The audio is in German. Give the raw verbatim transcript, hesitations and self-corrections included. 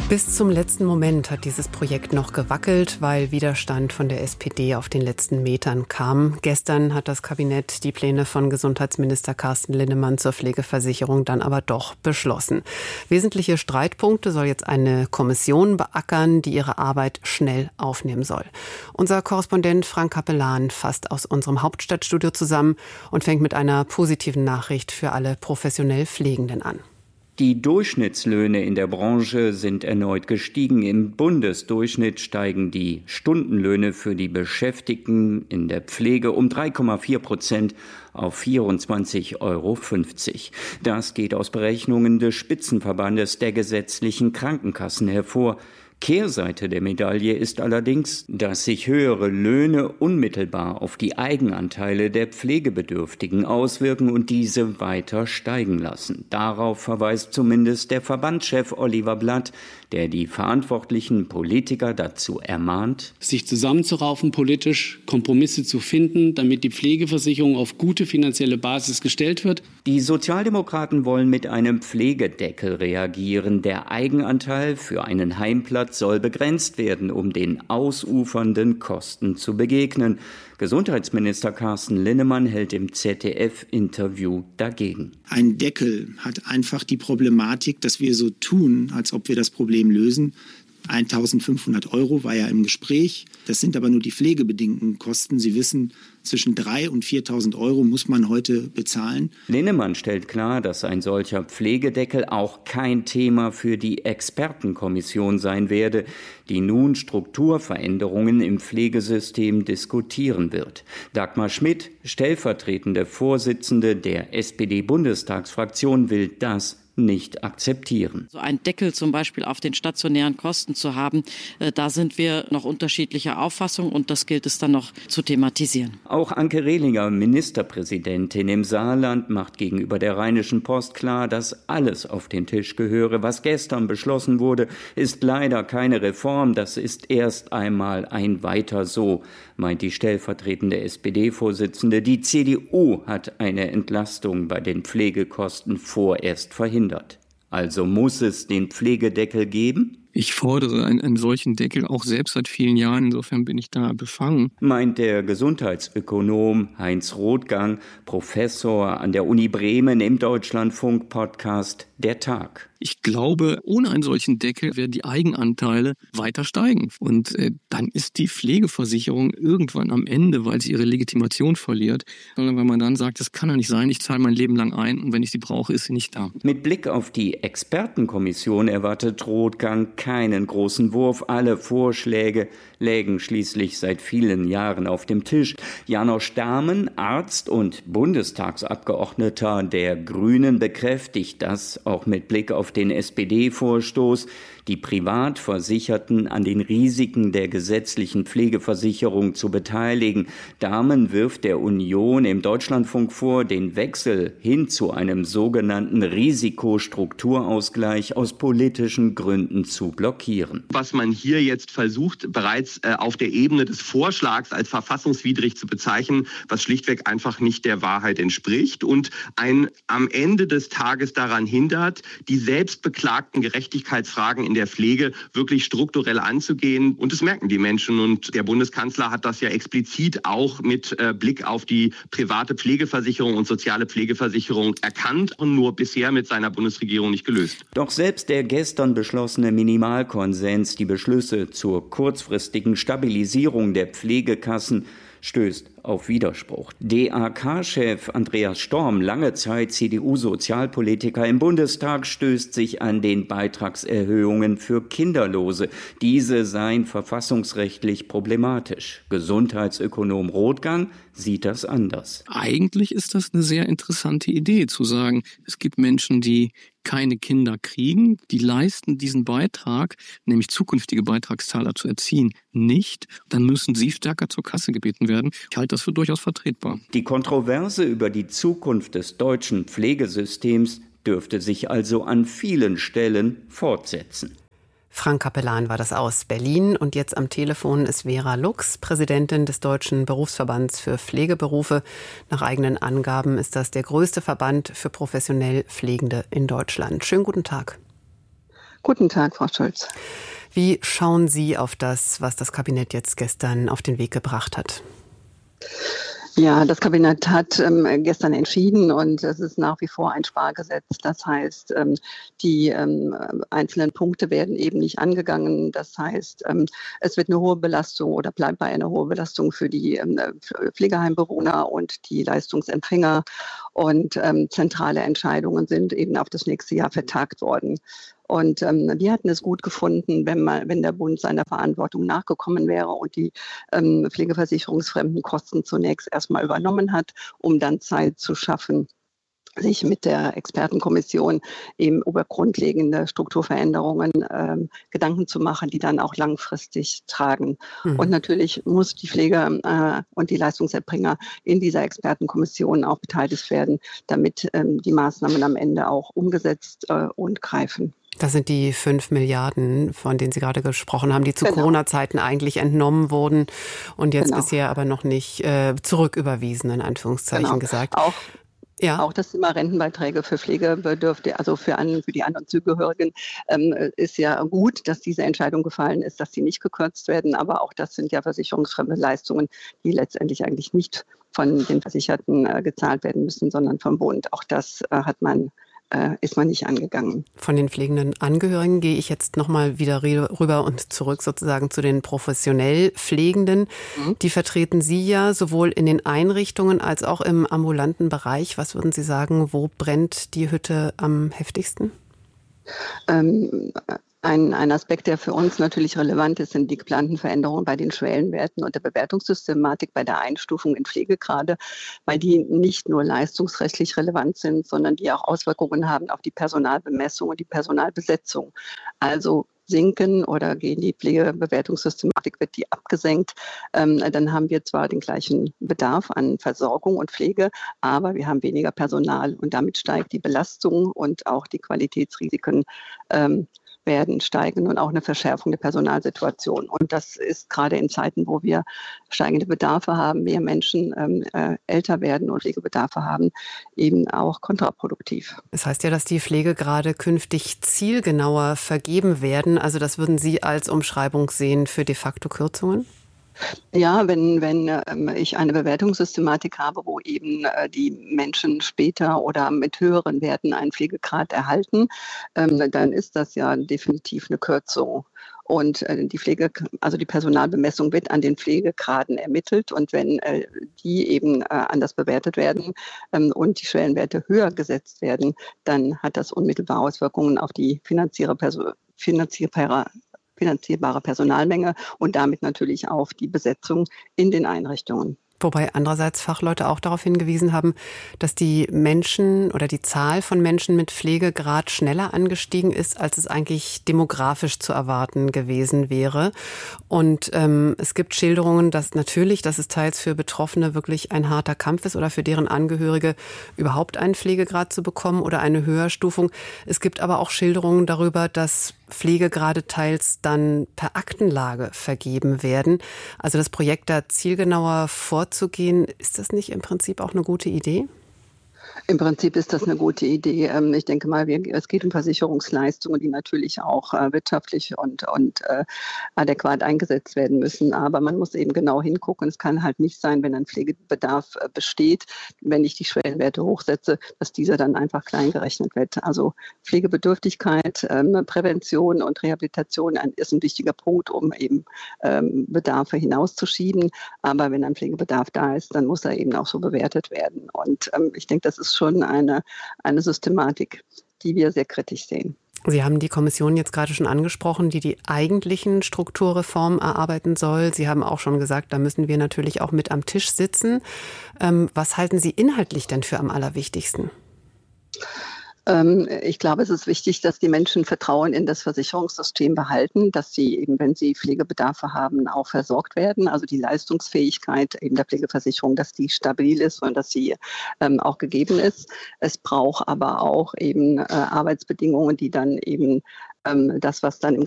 Bis zum letzten Moment hat dieses Projekt noch gewackelt, weil Widerstand von der S P D auf den letzten Metern kam. Gestern hat das Kabinett die Pläne von Gesundheitsminister Carsten Linnemann zur Pflegeversicherung dann aber doch beschlossen. Wesentliche Streitpunkte soll jetzt eine Kommission beackern, die ihre Arbeit schnell aufnehmen soll. Unser Korrespondent Frank Capellan fasst aus unserem Hauptstadtstudio zusammen und fängt mit einer positiven Nachricht für alle professionell Pflegenden an. Die Durchschnittslöhne in der Branche sind erneut gestiegen. Im Bundesdurchschnitt steigen die Stundenlöhne für die Beschäftigten in der Pflege um drei Komma vier Prozent auf vierundzwanzig Euro fünfzig. Das geht aus Berechnungen des Spitzenverbandes der gesetzlichen Krankenkassen hervor. Kehrseite der Medaille ist allerdings, dass sich höhere Löhne unmittelbar auf die Eigenanteile der Pflegebedürftigen auswirken und diese weiter steigen lassen. Darauf verweist zumindest der Verbandschef Oliver Blatt, der die verantwortlichen Politiker dazu ermahnt, sich zusammenzuraufen, politisch Kompromisse zu finden, damit die Pflegeversicherung auf gute finanzielle Basis gestellt wird. Die Sozialdemokraten wollen mit einem Pflegedeckel reagieren. Der Eigenanteil für einen Heimplatz soll begrenzt werden, um den ausufernden Kosten zu begegnen. Gesundheitsminister Carsten Linnemann hält im Z D F-Interview dagegen. Ein Deckel hat einfach die Problematik, dass wir so tun, als ob wir das Problem lösen. eintausendfünfhundert Euro war ja im Gespräch. Das sind aber nur die pflegebedingten Kosten. Sie wissen, zwischen dreitausend und viertausend Euro muss man heute bezahlen. Linnemann stellt klar, dass ein solcher Pflegedeckel auch kein Thema für die Expertenkommission sein werde, die nun Strukturveränderungen im Pflegesystem diskutieren wird. Dagmar Schmidt, stellvertretende Vorsitzende der S P D-Bundestagsfraktion, will das nicht akzeptieren. So ein Deckel zum Beispiel auf den stationären Kosten zu haben, äh, da sind wir noch unterschiedlicher Auffassung und das gilt es dann noch zu thematisieren. Auch Anke Rehlinger, Ministerpräsidentin im Saarland, macht gegenüber der Rheinischen Post klar, dass alles auf den Tisch gehöre. Was gestern beschlossen wurde, ist leider keine Reform. Das ist erst einmal ein Weiter so, meint die stellvertretende S P D-Vorsitzende. Die C D U hat eine Entlastung bei den Pflegekosten vorerst verhindert. Also muss es den Pflegedeckel geben? Ich fordere einen, einen solchen Deckel auch selbst seit vielen Jahren. Insofern bin ich da befangen. Meint der Gesundheitsökonom Heinz Rothgang, Professor an der Uni Bremen im Deutschlandfunk-Podcast Der Tag. Ich glaube, ohne einen solchen Deckel werden die Eigenanteile weiter steigen. Und äh, dann ist die Pflegeversicherung irgendwann am Ende, weil sie ihre Legitimation verliert. Sondern wenn man dann sagt, das kann ja nicht sein, ich zahle mein Leben lang ein und wenn ich sie brauche, ist sie nicht da. Mit Blick auf die Expertenkommission erwartet Rothgang keinen großen Wurf. Alle Vorschläge lägen schließlich seit vielen Jahren auf dem Tisch. Janosch Dahmen, Arzt und Bundestagsabgeordneter der Grünen, bekräftigt das auch mit Blick auf den S P D-Vorstoß, die Privatversicherten an den Risiken der gesetzlichen Pflegeversicherung zu beteiligen. Dahmen wirft der Union im Deutschlandfunk vor, den Wechsel hin zu einem sogenannten Risikostrukturausgleich aus politischen Gründen zu blockieren. Was man hier jetzt versucht, bereits äh, auf der Ebene des Vorschlags als verfassungswidrig zu bezeichnen, was schlichtweg einfach nicht der Wahrheit entspricht und ein am Ende des Tages daran hindert, die selbstbeklagten Gerechtigkeitsfragen in der Pflege wirklich strukturell anzugehen. Und das merken die Menschen. Und der Bundeskanzler hat das ja explizit auch mit äh, Blick auf die private Pflegeversicherung und soziale Pflegeversicherung erkannt und nur bisher mit seiner Bundesregierung nicht gelöst. Doch selbst der gestern beschlossene Minimalkonsens, die Beschlüsse zur kurzfristigen Stabilisierung der Pflegekassen, stößt auf Widerspruch. D A K-Chef Andreas Storm, lange Zeit C D U-Sozialpolitiker im Bundestag, stößt sich an den Beitragserhöhungen für Kinderlose. Diese seien verfassungsrechtlich problematisch. Gesundheitsökonom Rothgang sieht das anders. Eigentlich ist das eine sehr interessante Idee, zu sagen, es gibt Menschen, die keine Kinder kriegen, die leisten diesen Beitrag, nämlich zukünftige Beitragszahler zu erziehen, nicht. Dann müssen sie stärker zur Kasse gebeten werden. Ich halte das für durchaus vertretbar. Die Kontroverse über die Zukunft des deutschen Pflegesystems dürfte sich also an vielen Stellen fortsetzen. Frank Capellan war das aus Berlin. Und jetzt am Telefon ist Vera Lux, Präsidentin des Deutschen Berufsverbands für Pflegeberufe. Nach eigenen Angaben ist das der größte Verband für professionell Pflegende in Deutschland. Schönen guten Tag. Guten Tag, Frau Schulz. Wie schauen Sie auf das, was das Kabinett jetzt gestern auf den Weg gebracht hat? Ja, das Kabinett hat ähm, gestern entschieden und es ist nach wie vor ein Spargesetz. Das heißt, ähm, die ähm, einzelnen Punkte werden eben nicht angegangen. Das heißt, ähm, es wird eine hohe Belastung oder bleibt bei einer hohen Belastung für die ähm, Pflegeheimbewohner und die Leistungsempfänger. Und ähm, zentrale Entscheidungen sind eben auf das nächste Jahr vertagt worden. Und ähm, wir hatten es gut gefunden, wenn, man, wenn der Bund seiner Verantwortung nachgekommen wäre und die ähm, pflegeversicherungsfremden Kosten zunächst erstmal übernommen hat, um dann Zeit zu schaffen, sich mit der Expertenkommission eben über grundlegende Strukturveränderungen ähm, Gedanken zu machen, die dann auch langfristig tragen. Mhm. Und natürlich muss die Pflege äh, und die Leistungserbringer in dieser Expertenkommission auch beteiligt werden, damit ähm, die Maßnahmen am Ende auch umgesetzt äh, und greifen. Das sind die fünf Milliarden, von denen Sie gerade gesprochen haben, die zu genau. Corona-Zeiten eigentlich entnommen wurden und jetzt genau. bisher aber noch nicht äh, zurücküberwiesen, in Anführungszeichen genau. gesagt. Auch Ja. Auch das Thema Rentenbeiträge für Pflegebedürftige, also für, an, für die anderen Zugehörigen, ähm, ist ja gut, dass diese Entscheidung gefallen ist, dass sie nicht gekürzt werden. Aber auch das sind ja versicherungsfremde Leistungen, die letztendlich eigentlich nicht von den Versicherten äh, gezahlt werden müssen, sondern vom Bund. Auch das äh, hat man ist man nicht angegangen. Von den pflegenden Angehörigen gehe ich jetzt nochmal wieder rüber und zurück sozusagen zu den professionell Pflegenden. Mhm. Die vertreten Sie ja sowohl in den Einrichtungen als auch im ambulanten Bereich. Was würden Sie sagen, wo brennt die Hütte am heftigsten? Ähm, Ein, ein Aspekt, der für uns natürlich relevant ist, sind die geplanten Veränderungen bei den Schwellenwerten und der Bewertungssystematik bei der Einstufung in Pflegegrade, weil die nicht nur leistungsrechtlich relevant sind, sondern die auch Auswirkungen haben auf die Personalbemessung und die Personalbesetzung. Also sinken oder gegen die Pflegebewertungssystematik wird die abgesenkt, ähm, dann haben wir zwar den gleichen Bedarf an Versorgung und Pflege, aber wir haben weniger Personal und damit steigt die Belastung und auch die Qualitätsrisiken ähm, werden steigen und auch eine Verschärfung der Personalsituation. Und das ist gerade in Zeiten, wo wir steigende Bedarfe haben, mehr Menschen ähm, äh, älter werden und Pflegebedarfe haben, eben auch kontraproduktiv. Das heißt ja, dass die Pflegegrade künftig zielgenauer vergeben werden. Also das würden Sie als Umschreibung sehen für de facto Kürzungen? Ja, wenn, wenn ähm, ich eine Bewertungssystematik habe, wo eben äh, die Menschen später oder mit höheren Werten einen Pflegegrad erhalten, ähm, dann ist das ja definitiv eine Kürzung. Und äh, die Pflege, also die Personalbemessung wird an den Pflegegraden ermittelt. Und wenn äh, die eben äh, anders bewertet werden ähm, und die Schwellenwerte höher gesetzt werden, dann hat das unmittelbar Auswirkungen auf die finanzielle Person, finanzielle finanzierbare Personalmenge und damit natürlich auf die Besetzung in den Einrichtungen. Wobei andererseits Fachleute auch darauf hingewiesen haben, dass die Menschen oder die Zahl von Menschen mit Pflegegrad schneller angestiegen ist, als es eigentlich demografisch zu erwarten gewesen wäre. Und ähm, es gibt Schilderungen, dass natürlich, dass es teils für Betroffene wirklich ein harter Kampf ist oder für deren Angehörige überhaupt einen Pflegegrad zu bekommen oder eine Höherstufung. Es gibt aber auch Schilderungen darüber, dass Pflegegrade teils dann per Aktenlage vergeben werden. Also das Projekt da zielgenauer vorzugehen, ist das nicht im Prinzip auch eine gute Idee? Im Prinzip ist das eine gute Idee. Ich denke mal, wir, es geht um Versicherungsleistungen, die natürlich auch äh, wirtschaftlich und, und äh, adäquat eingesetzt werden müssen. Aber man muss eben genau hingucken. Es kann halt nicht sein, wenn ein Pflegebedarf äh, besteht, wenn ich die Schwellenwerte hochsetze, dass dieser dann einfach klein gerechnet wird. Also Pflegebedürftigkeit, ähm, Prävention und Rehabilitation ist ein wichtiger Punkt, um eben ähm, Bedarfe hinauszuschieben. Aber wenn ein Pflegebedarf da ist, dann muss er eben auch so bewertet werden. Und ähm, ich denke, das ist schon eine, eine Systematik, die wir sehr kritisch sehen. Sie haben die Kommission jetzt gerade schon angesprochen, die die eigentlichen Strukturreformen erarbeiten soll. Sie haben auch schon gesagt, da müssen wir natürlich auch mit am Tisch sitzen. Ähm, was halten Sie inhaltlich denn für am allerwichtigsten? Ich glaube, es ist wichtig, dass die Menschen Vertrauen in das Versicherungssystem behalten, dass sie eben, wenn sie Pflegebedarfe haben, auch versorgt werden. Also die Leistungsfähigkeit eben der Pflegeversicherung, dass die stabil ist und dass sie ähm, auch gegeben ist. Es braucht aber auch eben äh, Arbeitsbedingungen, die dann eben ähm, das, was dann im